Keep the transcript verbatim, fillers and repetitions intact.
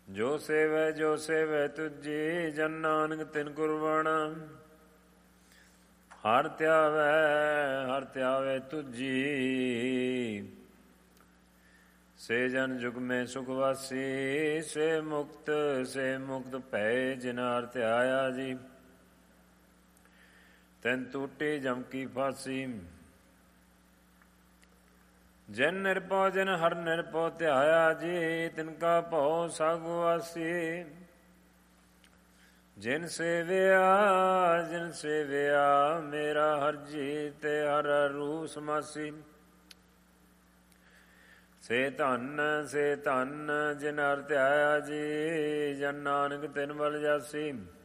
ਜੋ ਸੇਵੈ ਜੋ ਸੇਵੈ ਤੁਝੀ, ਜਨ ਨਾਨਕ ਤਿਨ ਕੁਰਬਾਨਾ। ਹਰ ਧਿਆਵੈ ਹਰ ਧਿਆਵੈ ਤੁਝੀ, ਸੇ ਜਨ ਜੁਗ ਮੈਂ ਸੁਖ ਵਾਸੀ। ਸੇ ਮੁਕਤ ਸੇ ਮੁਕਤ ਭੈ, ਜਿਨ ਹਰ ਧਿਆਇਆ ਜੀ। ਤੈਨ ਟੂਟੀ ਜਮ ਕੀ ਫਾਸੀ, ਜਿਨ ਨਿਰਭਉ ਜਿਨ ਹਰ ਨਿਰਭਉ ਧਿਆਇਆ ਜੀ। ਤਿਨ ਕਾ ਭਉ ਸਾਗੁ ਵਾਸੀ, ਜਿਨ ਸੇਵਿਆ ਜਿਨ ਸੇਵਿਆ ਮੇਰਾ ਹਰ ਜੀ। ਤੇ ਹਰ ਰੂ ਸਮਾਸੀ, ਸੇ ਧਨ ਸੇ ਧਨ ਜਿਨ ਹਰ ਧਿਆਇਆ ਜੀ। ਜਨ ਨਾਨਕ ਤਿਨ ਬਲ ਜਾਸੀ।